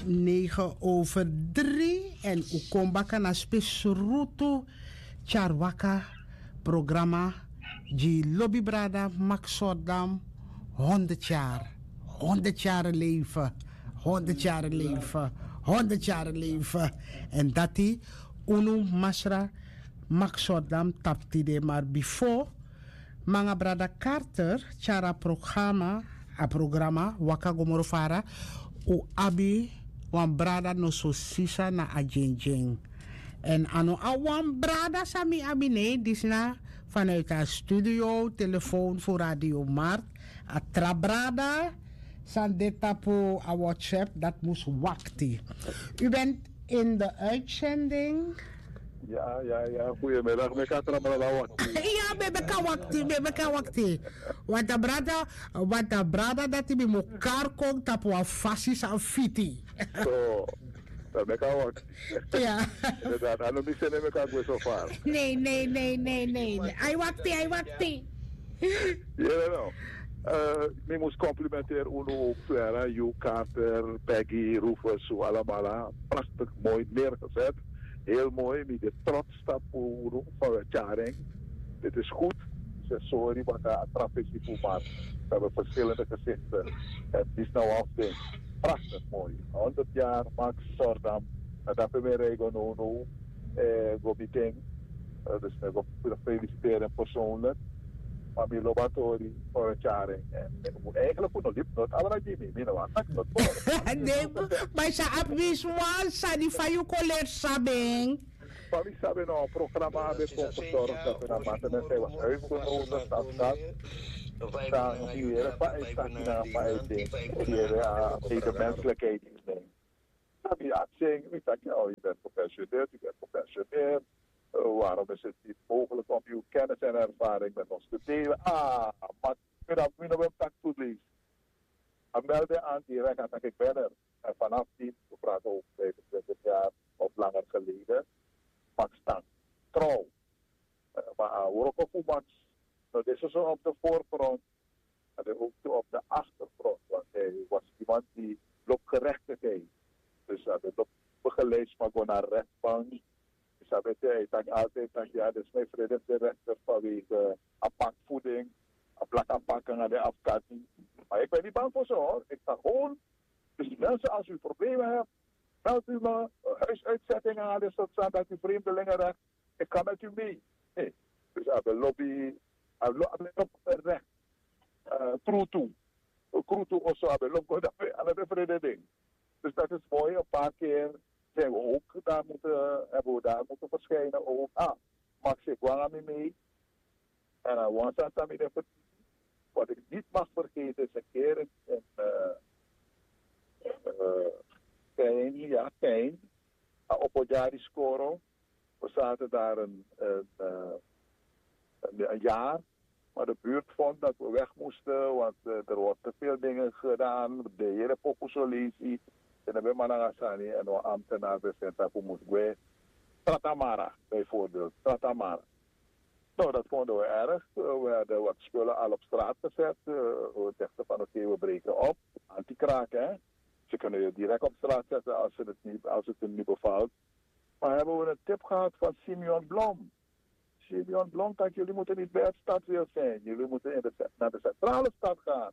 9:03 en ukombaka na spesruto charwaka programma die Lobby Brada Max Sordam 100 jaar. 100 jaar leven. 100 jaar leven. 100 jaar leven. En dat die Unu Masra Max Sordam tapti de maar before Manga Brada Carter Chara programma Waka Gomorofara u abi wan brada no so sisa na ajenjeng. En ano awan brada sami abi nee, dis na vanuit haar studio, telefoon voor Radio Mart. A trabrada san detta po a WhatsApp, dat moest wakti. U bent in de uitzending. Ja. Goedemiddag. Ik ga trabrada wakti. Ja, bebeka wakti. Wat de brada dat hij bij elkaar komt, dat we fasis aan fiti. Zo. Dat ben ik al wakti. Ja. Inderdaad, aan de misse neem ik aan zo vaar. Nee. Hij wakti. Ja, nou. Ik moest complimenteren Uno, Clara, Hugh Carter, Peggy, Rufus, allemaal. Prachtig mooi neergezet. Heel mooi, met de trots stap van het jaring. Dit is goed. Sorry, maar de trap is niet maar. We hebben verschillende gezichten. Het is nou afding. Prachtig mooi. 100 jaar, Max Sordam. Dat hebben we Regonono. Gobiting. Dus ik wil feliciteren persoonlijk. Maar mijn laboratorium voor het jaring. En ik moet eigenlijk voor nog liep. Allemaal Jimmy. Nee, maar ze abwiswal sa die van je collega sabeng. Maar wie saben nou, programma hebben verzorgd dat we naar maanden en zij was uitgenodigd. Dan hier, ik sta hier naar de menselijkheid is neem. Dan wie uitzingen, wie zegt, oh je bent professioneel. Waarom is het niet mogelijk om uw kennis en ervaring met ons te delen? Maar ik nog wel tak toelicht. En melde aan direct aan dat ik ben er. En vanaf die, we praten over 25 jaar of langer geleden, Max Tang. Trouw. Maar ook op Max. Nou, dit is zo op de voorgrond. En ook op de achtergrond. Want hij was iemand die loopgerechtigheid. Dus hij loopt begeleid, maar gewoon naar rechtbank. Dus hij dacht altijd, ja, dit is mijn vredesrechter vanwege apakvoeding. Plak aanpakken aan de afkatting. Maar ik ben niet bang voor ze hoor. Ik sta gewoon. Dus mensen, als u problemen hebt, meld u me. Huisuitzettingen aan de stad staan dat u vreemdelingenrecht. Ik ga met u mee. Nee. Dus we lobby. We lopen recht. Kroetoe. Kroetoe of zo. We lopen aan de vereniging. Dus dat is mooi. Een paar keer zijn we ook hebben we daar moeten verschijnen. Ook. Max, ik wou aan mee. En dan was dat dan weer wat ik niet mag vergeten is een keer in Kijn, op Ojari Scoro. We zaten daar een jaar, maar de buurt vond dat we weg moesten, want er wordt te veel dingen gedaan. De hele populatie, en dan ben Managasani en we ambtenaar zijn dat we moesten bij Tratamara bijvoorbeeld, Tratamara. Nou, dat vonden we erg. We hadden wat spullen al op straat gezet. We dachten van oké, we breken op. Anti-kraken, hè. Ze kunnen je direct op straat zetten als het hem niet bevalt. Maar hebben we een tip gehad van Simeon Blom. Simeon Blom, dat jullie moeten niet bij het stadsdeel zijn. Jullie moeten naar de centrale stad gaan.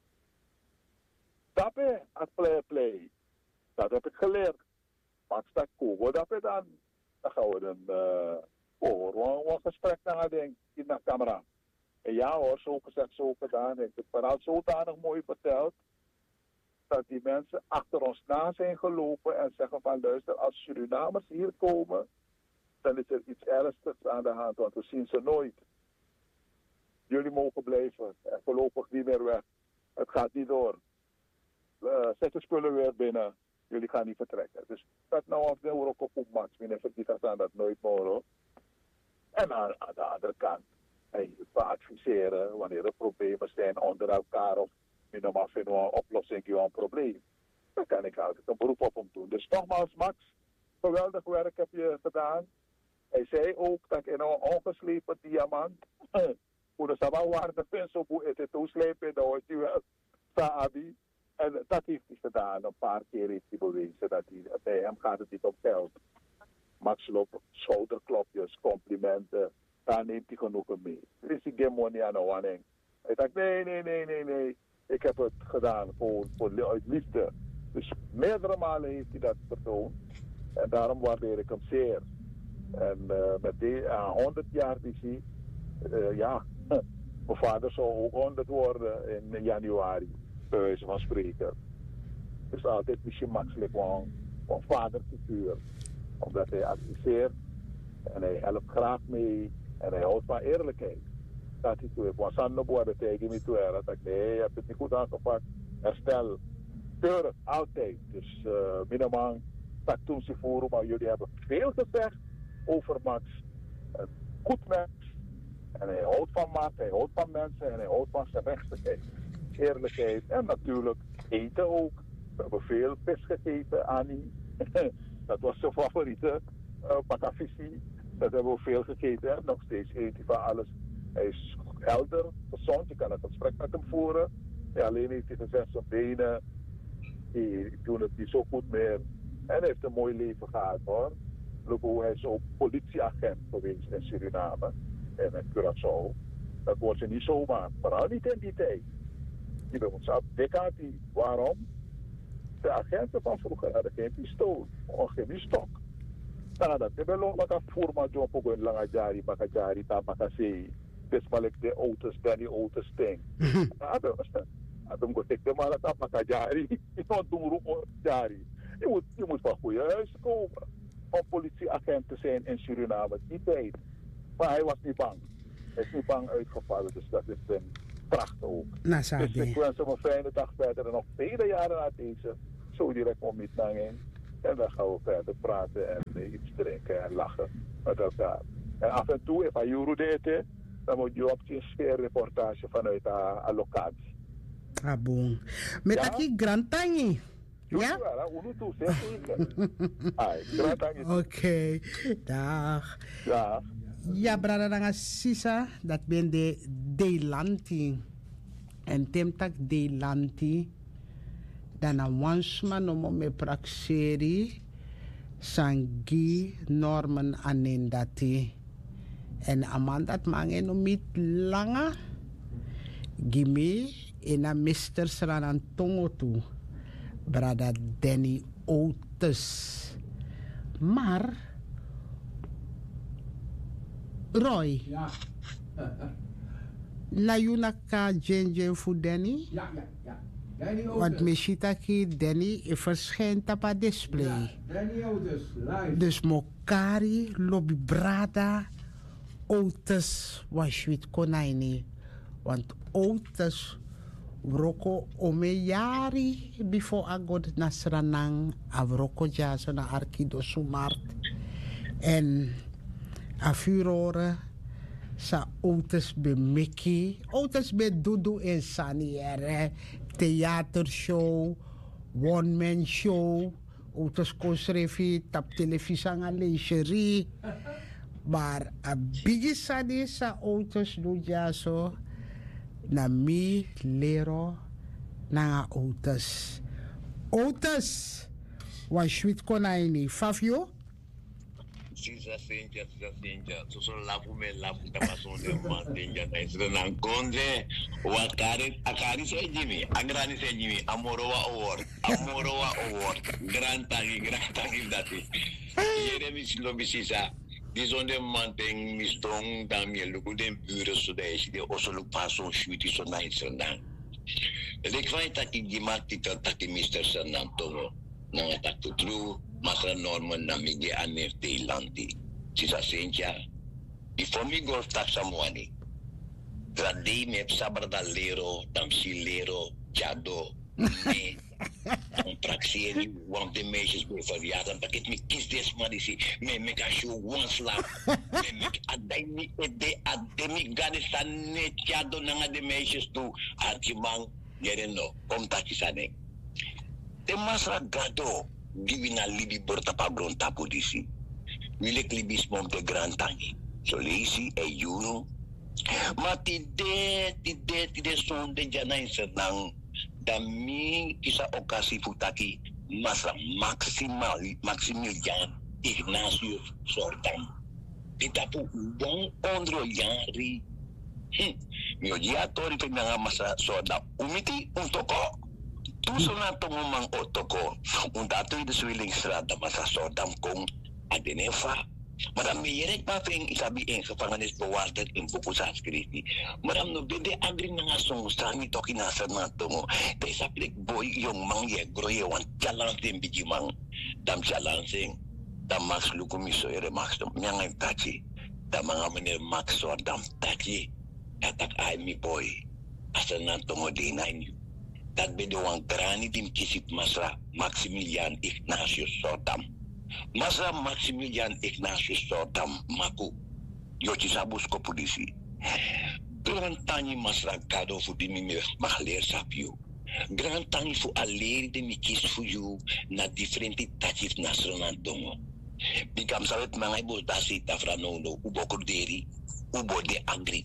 Dat is het play. Dat heb ik geleerd. Maar dat kogo, dat is dan gaan we dan... een gesprek nadenken in de camera. En ja hoor, zo gezegd, zo gedaan. Ik heb het verhaal zodanig mooi verteld. Dat die mensen achter ons na zijn gelopen en zeggen van luister, als Surinamers hier komen, dan is er iets ernstigs aan de hand, want we zien ze nooit. Jullie mogen blijven en voorlopig niet meer weg. Het gaat niet door. Zet de spullen weer binnen. Jullie gaan niet vertrekken. Dus dat nou af de Europa op Max. Meneer Verdiet aan dat nooit meer hoor. En aan de andere kant, we adviseren wanneer er problemen zijn onder elkaar of minimaal vinden we een oplossing voor een probleem. Dan kan ik altijd een beroep op hem doen. Dus nogmaals Max, geweldig werk heb je gedaan. Hij zei ook dat in een ongeslepen diamant, hoe de sabah waarde vindt, zo hoe het toeslepen, dan hoort u wel, Saabi. En dat heeft hij gedaan. Een paar keer heeft hij bewezen dat hij, bij hem gaat het niet om geld. Max loopt schouderklopjes, complimenten. Daar neemt hij genoegen mee. Er is geen money aan de wanning. Hij dacht, nee. Ik heb het gedaan uit liefde. Dus meerdere malen heeft hij dat vertoond. En daarom waardeer ik hem zeer. En met die 100 jaar visie, ja, mijn vader zou ook 100 worden in januari, bij wijze van spreken. Het is altijd misschien makkelijk gewoon een vaderfiguur, omdat hij adviseert en hij helpt graag mee en hij houdt van eerlijkheid. Dat hij toe heeft. Want Sander worden tegen me toe, dat ik nee, je hebt het niet goed aangepakt, herstel. Keurig, altijd. Dus minimaal, dat toen ze voeren, maar jullie hebben veel gezegd over Max. Een goed mens. En hij houdt van Max, hij houdt van mensen en hij houdt van zijn rechtigheid. Eerlijkheid en natuurlijk eten ook. We hebben veel vis gegeten, Annie. Dat was zijn favoriete pakavisie. Dat hebben we veel gegeten en nog steeds eet hij van alles. Hij is helder, gezond, je kan een gesprek met hem voeren. Ja, alleen heeft hij gezegd, zijn benen die doen het niet zo goed meer. En hij heeft een mooi leven gehad hoor. Hij is ook politieagent geweest in Suriname en in Curaçao. Dat wordt ze niet zomaar, vooral niet in die tijd. Die bij ons dik die. Waarom? De agenten van vroeger hadden geen pistool, geen stok. Nou, dat hebben we ook voerman John Pogo Langajari, Bakajari, Tamakase. Dus maar de auto's, die auto's sting. Adam go tek de maar dat Bakajari, ik kan doen Jari. Je moet van goede huis komen om politieagent te zijn in Suriname die tijd. Maar hij was niet bang. Hij is niet bang uitgevallen, dus dat is een pracht ook. Dus ik wens hem een fijne dag verder en nog vele jaren na deze. Zo direct om niet naar in. En dan gaan we verder praten en iets drinken en lachen met elkaar. En af en toe, als je deed, dan moet je op een sfeerreportage vanuit de locatie. Ah, bon. Met aki Grantangi. Ja? Oké, dag. Ja. Ja, brada nanga sisa, dat ben de Delanti. En temtak Delanti. Dan een wansman om me praxeri. Sangi normen anendati. En amandat mangen om met langa. Gimi in een mister sranan tongo toe. Brada Danny Otis. Maar Roy. Ja. La Yunaka Jenjen voor Danny? Ja. Danny Otis. Want Meshitaki Danny verschijnt op het display. Ja, Danny Otis, live. Dus Mokari, Lobby Brada, Otis was wit konijni. Want Otis Vroko omeyari before agod nasranang avroko jaso na arkido sumart en afurore sa outes be Mickey outes be Dudu en Saniere theatershow one man show outes kosrefi tap televisie nga leiseri maar a bigisadi sa outes do jaso na mi lero na Otis. Otis was sweet konaini. Fafio? Sisa senja. So lafu tapason de mantenja na isra na konde akari se Jimmy, agrani se Jimmy, Amoroa Award. Grand tangi dati. Yere mi lobi sisa. Die zonde manteng misdong damie lugu den buren so de de osolo paso shuti so na isandang. Lek vai taki gimati taki Mr. Sanantono. Nang takto true masra norman na migi anerte lanti. Sisa senja. Before me golf tak samuani. Gradi me sabar da lero, tamsilero, jado, me. Een praxerie, want de meisjes bij verjaardag, dat ik me kies deze man die me kan show one slap, me ademi gade san net jado nanga de meisjes toe, archimang yereno, om takisane. De masra gado, divina libi borta pabron tapu disi, wilek libis mom de grand tangi, so lazy e juno, maar tide son de jana in senang. Dan mi kisa okasi futaki masa Maximilian Ignatius Sordam. Kita po ubang ondro yari. Mi odiatori pe nga masa Sordam. Umiti untoko. Tuso na tumumang otoko. Undato ito swiling strada masa Sordam kong adenefa. Madam miyerek pa peng isabihin sa panganis bawasan in buku Sanskriti. Madam no bende agri na nga sungusami to kinasa na to mo. Tay sa plik boy yung mangyegro yung jalan din bijimang. Dam jalan sing. Dam max lukumiso ere max dam. Nyangay tachi. Dam mga manir max so dam tachi. Tatak ay mi boy. Asa na to mo dinain yu. Tagbede wang grani dim kisip masra Maximilian Ignatius Sordam. Masa Maximilian Ignatius Sordam maku yoci sabus ko polisi. Gran tangi masra kado fu di mi mahaler sapio. Gran tangi fu aleri de mi kis fu yu na differenti tachif nasronan dongo. Bigam sawet mga ibo dasi tafranono ubo korderi ubo de agri.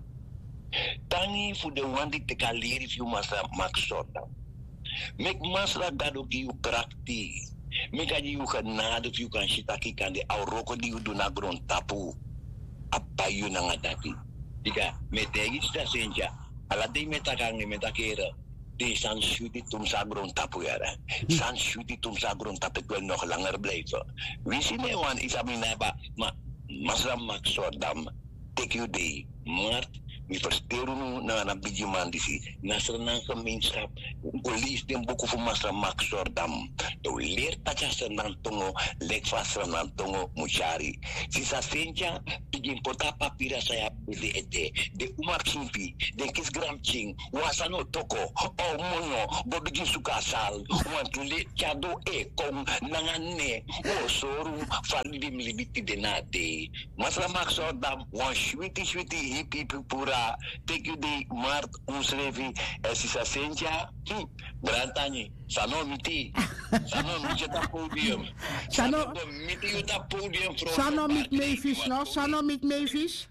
Tangi fu de wandi te kaleri fu masa Max Sordam. Mek masra gado ki yu prakti. Mika yu kan nado yu kan shitaki kan de auroko di udu na gron tapu apa yu na ngadati diga metegi sta senja ala de metakang ni metakera de san shuti tum sa gron tapu yara san shuti tum sa gron tapu ko nog langer blijven wisi ne wan isabi na ba masra Max Sordam take you day mart mi versteru na bijiman disi nasranang gemeenschap golis den buku fu masra Max Sordam to leer tacha senang tungo lek fasranang tungo musyari sisa senja pigin pota papira saya ede de umar chimpi de kis gram ching wasano toko o mono bobigin sukasal wan tule chado e kong nangane o soru falidim libiti denate masra Max Sordam wan shwiti hipi pura take you di mart umsrevi sisa senja berantani sano miti ta podium Sano miti ta podium Sano mit Mavis no? Sano mit Mavis?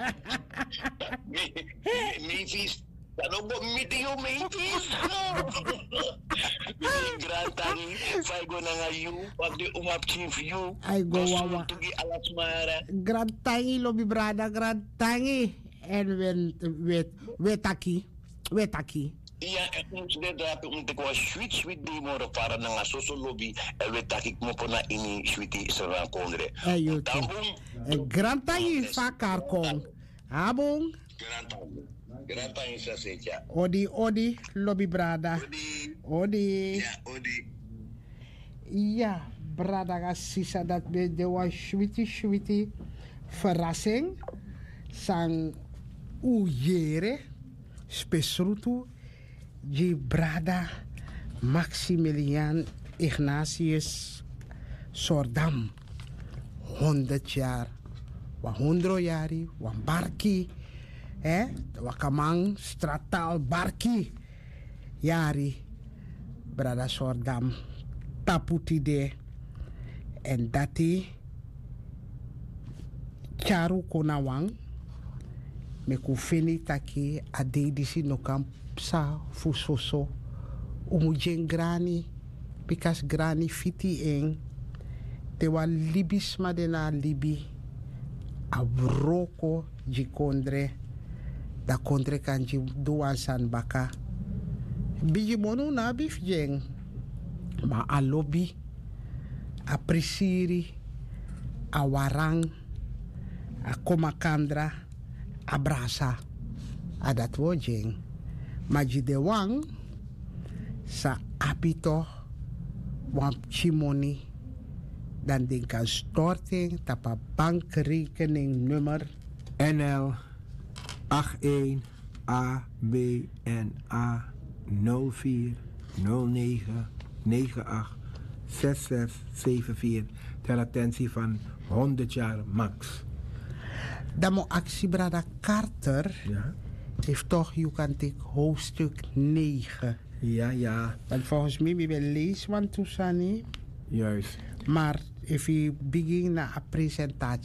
Mavis sano bo miti yo Mavis berantani faigo na ngayu pagdi umap chief you Ay go wawa tugi alas mara Grand tangi lobi brada grand tangi en wetaki. Iya, kung sudah dapat untuk switch di moro para nang asoso lobby wetaki mo po na ini switi sa kongre. Ayo tu. Grand tangi fakar kong. Abong. Grand tangi sa seja. Odi lobi brada. Odi. Ya, odi. Iya, brada ga sisa dat be de wa switi verrassing sang ujere spesrutu di brada Maximilian Ignatius Sordam 100 jaar 100 jari wan barki wakamang stratal barki jari brada Sordam taputi de en dati charu konawang me kufini taki adedisi no kam sa fusoso umujen grani pikas grani fiti eng te wa libis madena libi abroko jikondre da kondre kanji duan san baka biji monu na bif jeng ma alobi aprisiri awarang akomakandra abrasa adat wojeng majidewang sa apito wam chimoni dan dinka storting tapa bankrekening nummer NL 81 ABNA 04 09 98 6674 ter attentie van 100 jaar Max. Damo actie brada Carter heeft toch, je kan tik hoofdstuk 9. Ja. Want volgens mij ben lees van Tousani. Juist. Maar even begin na een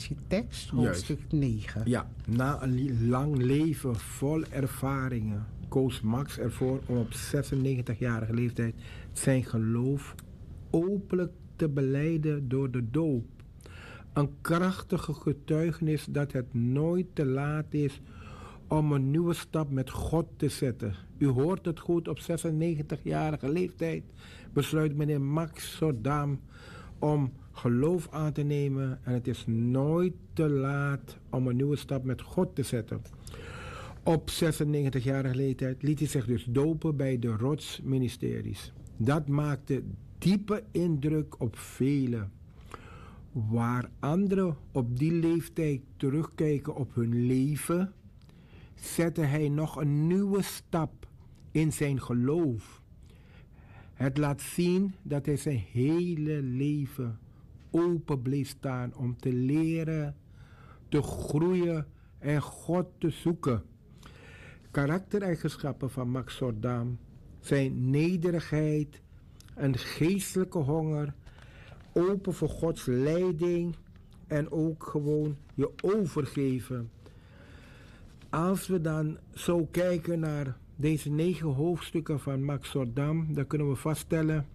presentatietekst, hoofdstuk 9. Ja, na een lang leven vol ervaringen koos Max ervoor om op 96-jarige leeftijd zijn geloof openlijk te belijden door de doop. Een krachtige getuigenis dat het nooit te laat is om een nieuwe stap met God te zetten. U hoort het goed, op 96-jarige leeftijd besluit meneer Max Sordam om geloof aan te nemen en het is nooit te laat om een nieuwe stap met God te zetten. Op 96-jarige leeftijd liet hij zich dus dopen bij de Rots Ministeries. Dat maakte diepe indruk op velen. Waar anderen op die leeftijd terugkijken op hun leven, zette hij nog een nieuwe stap in zijn geloof. Het laat zien dat hij zijn hele leven open bleef staan om te leren, te groeien en God te zoeken. Karaktereigenschappen van Max Sordam zijn nederigheid, een geestelijke honger, open voor Gods leiding en ook gewoon je overgeven. Als we dan zo kijken naar deze 9 hoofdstukken van Max Sordam, dan kunnen we vaststellen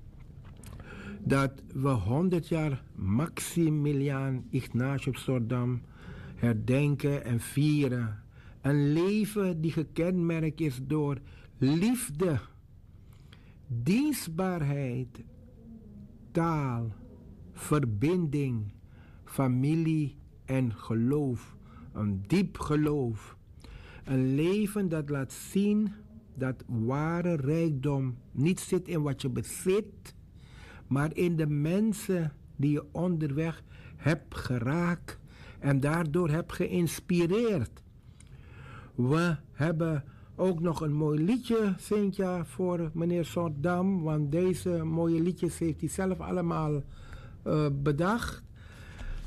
dat we 100 jaar Maximiliaan Ignatius Sordam herdenken en vieren. Een leven die gekenmerkt is door liefde, dienstbaarheid, taal, verbinding, familie en geloof. Een diep geloof. Een leven dat laat zien dat ware rijkdom niet zit in wat je bezit, maar in de mensen die je onderweg hebt geraakt en daardoor hebt geïnspireerd. We hebben ook nog een mooi liedje, Cynthia, voor meneer Sordam, want deze mooie liedjes heeft hij zelf allemaal bedacht.